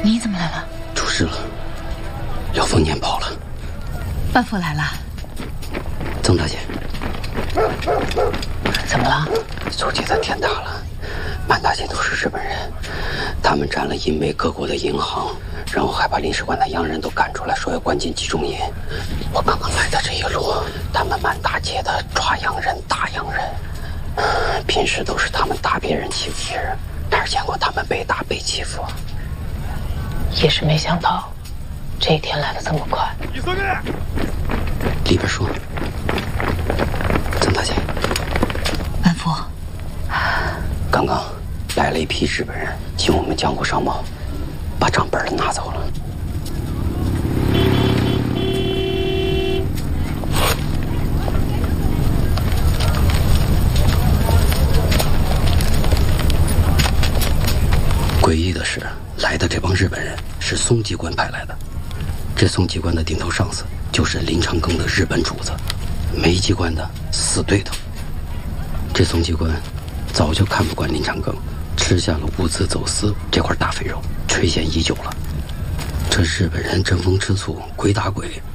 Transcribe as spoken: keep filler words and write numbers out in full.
你怎么来了？ 出事了，廖凤年跑了。 半父来了。 曾大姐， 怎么了？ 苏姐的天大了，满大街都是日本人，他们占了英美各国的银行，然后还把领事馆的洋人都赶出来，说要关进集中营。我刚刚来的这一路，他们满大街的抓洋人、打洋人，平时都是他们打别人欺负别人，哪儿见过他们被打被欺负？ 也是没想到，这一天来得这么快。 里边说，曾大姐， 半父， 刚刚来了一批日本人，请我们江湖商贸把账本拿走了。诡异的是，来的这帮日本人是松机关派来的。这松机关的顶头上司就是林长庚的日本主子，梅机关的死对头。这松机关早就看不惯林长庚，吃下了物资走私这块大肥肉，垂涎已久了。这日本人争风吃醋，鬼打鬼，